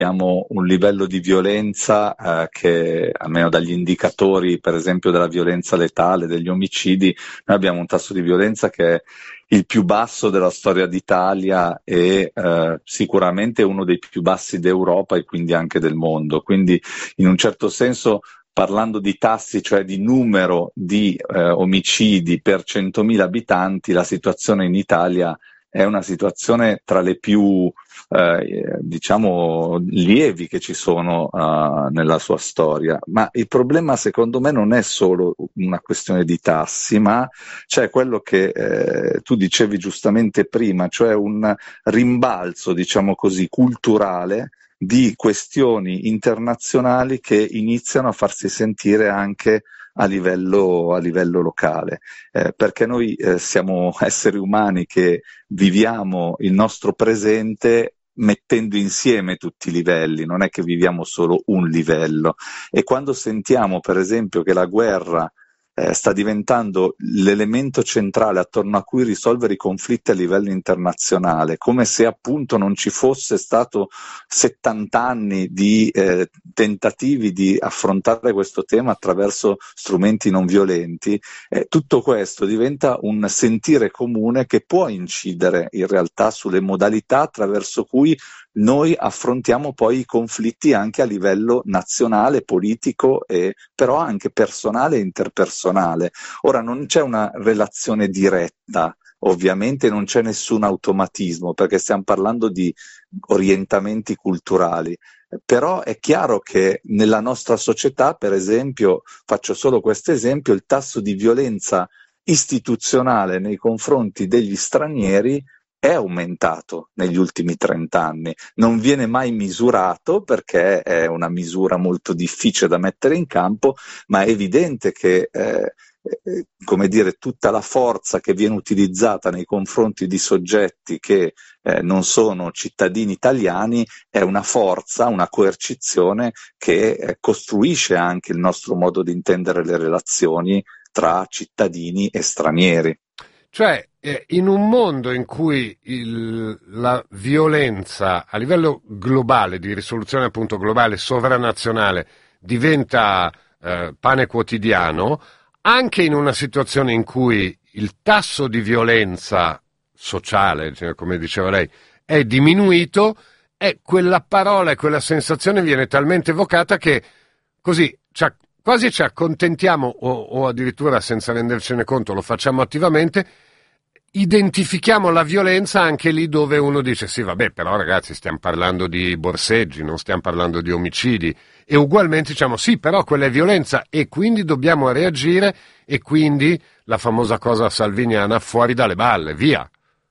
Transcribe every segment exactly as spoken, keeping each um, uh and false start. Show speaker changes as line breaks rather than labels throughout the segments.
abbiamo un livello di violenza eh, che, almeno dagli indicatori, per esempio della violenza letale, degli omicidi, noi abbiamo un tasso di violenza che è il più basso della storia d'Italia e eh, sicuramente uno dei più bassi d'Europa e quindi anche del mondo. Quindi in un certo senso, parlando di tassi, cioè di numero di eh, omicidi per centomila abitanti, la situazione in Italia è una situazione tra le più eh, diciamo lievi che ci sono uh, nella sua storia. Ma il problema secondo me non è solo una questione di tassi, ma c'è quello che eh, tu dicevi giustamente prima, cioè un rimbalzo, diciamo così, culturale di questioni internazionali che iniziano a farsi sentire anche a livello, a livello locale, eh, perché noi eh, siamo esseri umani che viviamo il nostro presente mettendo insieme tutti i livelli, non è che viviamo solo un livello. E quando sentiamo per esempio che la guerra eh, sta diventando l'elemento centrale attorno a cui risolvere i conflitti a livello internazionale, come se appunto non ci fosse stato settanta anni di eh, tentativi di affrontare questo tema attraverso strumenti non violenti, eh, tutto questo diventa un sentire comune che può incidere in realtà sulle modalità attraverso cui noi affrontiamo poi i conflitti anche a livello nazionale, politico, e però anche personale e interpersonale. Ora non c'è una relazione diretta, ovviamente non c'è nessun automatismo, perché stiamo parlando di orientamenti culturali, però è chiaro che nella nostra società, per esempio, faccio solo questo esempio, il tasso di violenza istituzionale nei confronti degli stranieri è aumentato negli ultimi trent'anni, non viene mai misurato perché è una misura molto difficile da mettere in campo, ma è evidente che eh, eh, come dire, tutta la forza che viene utilizzata nei confronti di soggetti che eh, non sono cittadini italiani è una forza, una coercizione che eh, costruisce anche il nostro modo di intendere le relazioni tra cittadini e stranieri.
Cioè, eh, in un mondo in cui il, la violenza a livello globale, di risoluzione appunto globale, sovranazionale, diventa eh, pane quotidiano, anche in una situazione in cui il tasso di violenza sociale, cioè, come diceva lei, è diminuito, e quella parola e quella sensazione viene talmente evocata che così ci quasi ci accontentiamo o, o addirittura senza rendercene conto lo facciamo attivamente, identifichiamo la violenza anche lì dove uno dice sì vabbè però ragazzi stiamo parlando di borseggi, non stiamo parlando di omicidi, e ugualmente diciamo sì però quella è violenza e quindi dobbiamo reagire, e quindi la famosa cosa salviniana fuori dalle balle, via.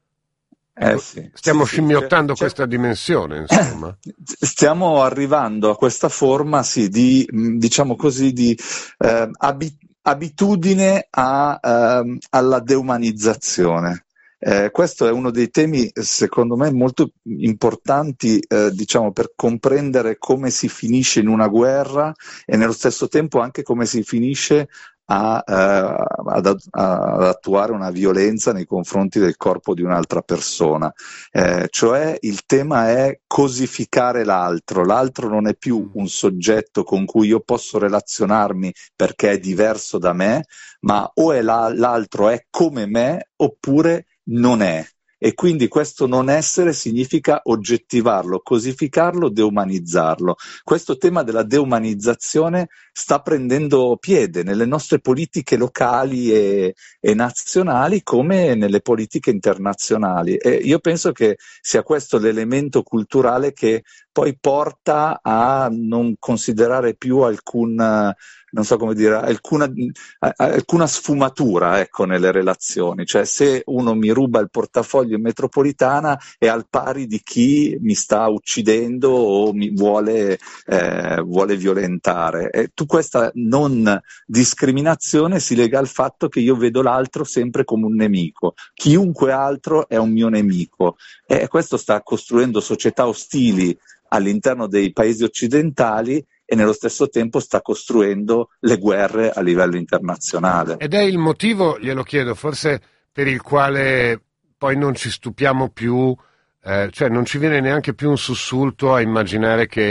Eh sì,
stiamo
sì,
scimmiottando
sì, cioè,
questa dimensione, insomma.
Stiamo arrivando a questa forma, sì, di, diciamo così, di eh, abi- abitudine a, ehm, alla deumanizzazione. Eh, questo è uno dei temi, secondo me, molto importanti, eh, diciamo, per comprendere come si finisce in una guerra e nello stesso tempo anche come si finisce a, eh, ad, ad attuare una violenza nei confronti del corpo di un'altra persona. Eh, cioè il tema è cosificare l'altro. L'altro non è più un soggetto con cui io posso relazionarmi perché è diverso da me, ma o è la, l'altro è come me oppure non è. E quindi questo non essere significa oggettivarlo, cosificarlo, deumanizzarlo. Questo tema della deumanizzazione sta prendendo piede nelle nostre politiche locali e, e nazionali come nelle politiche internazionali. E io penso che sia questo l'elemento culturale che poi porta a non considerare più alcun, non so come dire, alcuna, alcuna sfumatura, ecco, nelle relazioni. Cioè, se uno mi ruba il portafoglio in metropolitana è al pari di chi mi sta uccidendo o mi vuole, eh, vuole violentare. E tu questa non discriminazione si lega al fatto che io vedo l'altro sempre come un nemico. Chiunque altro è un mio nemico. E questo sta costruendo società ostili all'interno dei paesi occidentali e nello stesso tempo sta costruendo le guerre a livello internazionale.
Ed è il motivo, glielo chiedo, forse per il quale poi non ci stupiamo più Eh, cioè non ci viene neanche più un sussulto a immaginare che